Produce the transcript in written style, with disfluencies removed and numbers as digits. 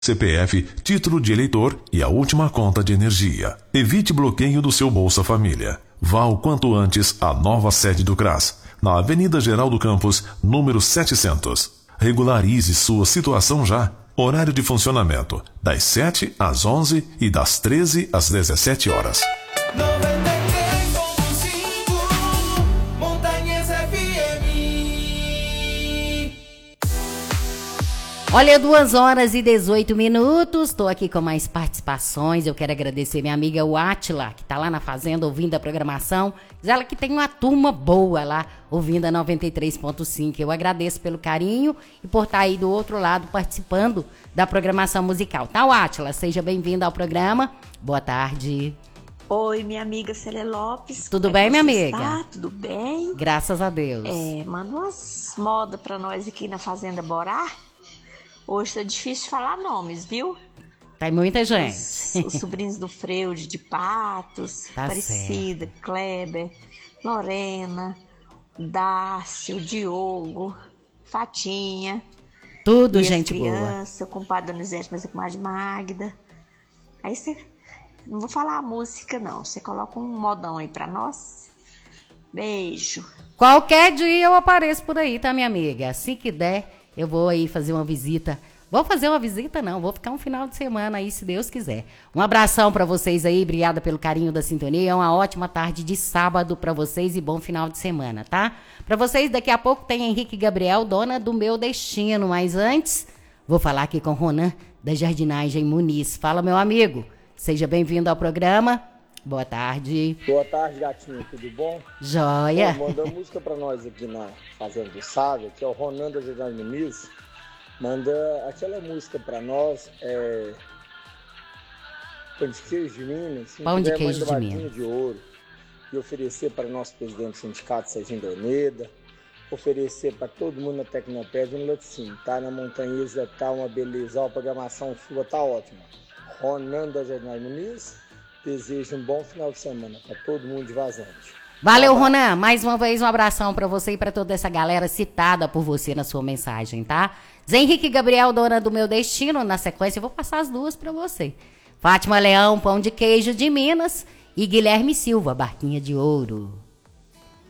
CPF, título de eleitor e a última conta de energia. Evite bloqueio do seu Bolsa Família. Vá o quanto antes à nova sede do CRAS, na Avenida Geraldo Campos, número 700. Regularize sua situação já. Horário de funcionamento, das 7 às 11 e das 13 às 17 horas. Olha, 2h18. Estou aqui com mais participações. Eu quero agradecer minha amiga Átila, que está lá na fazenda ouvindo a programação. Diz ela que tem uma turma boa lá, ouvindo a 93.5. Eu agradeço pelo carinho e por estar aí do outro lado participando da programação musical. Tá, Átila? Seja bem-vinda ao programa. Boa tarde. Oi, minha amiga Célia Lopes. Tudo bem, minha amiga? Está? Tudo bem? Graças a Deus. Manda umas modas para nós aqui na Fazenda Borá. Hoje tá difícil de falar nomes, viu? Tem muita gente. Os sobrinhos do Freude de Patos, Tá Aparecida, certo. Kleber, Lorena, Dácio, Diogo, Fatinha. Tudo e gente as boa. crianças, com o compadre Donizete, mas com a comadre Magda. Aí você... Não vou falar a música, não. Você coloca um modão aí pra nós. Beijo. Qualquer dia eu apareço por aí, tá, minha amiga? Assim que der, eu vou aí fazer uma visita. Vou fazer uma visita, não. Vou ficar um final de semana aí, se Deus quiser. Um abração pra vocês aí. Obrigada pelo carinho da sintonia. Uma ótima tarde de sábado pra vocês e bom final de semana, tá? Pra vocês, daqui a pouco tem Henrique Gabriel, Dona do Meu Destino. Mas antes, vou falar aqui com Ronan, da Jardinagem Muniz. Fala, meu amigo. Seja bem-vindo ao programa. Boa tarde. Boa tarde, gatinho. Tudo bom? Joia. Manda música pra nós aqui na Fazenda do Sábio, que é o Ronan da Jardinagem Muniz. Manda aquela música pra nós, Pão de Queijo de Minas. Pão de Queijo de Minas. De ouro. E oferecer para o nosso presidente do sindicato, Serginho Doneda. Oferecer para todo mundo na Tecnopédia um laticínio. Tá na Montanhesa, tá uma beleza. A programação sua tá ótima. Ronan da Jardinagem Muniz. Desejo um bom final de semana para todo mundo de Vazante. Valeu, Ronan. Mais uma vez um abração para você e para toda essa galera citada por você na sua mensagem, tá? Zé Henrique Gabriel, Dona do Meu Destino. Na sequência, eu vou passar as duas para você. Fátima Leão, Pão de Queijo de Minas. E Guilherme Silva, Barquinha de Ouro.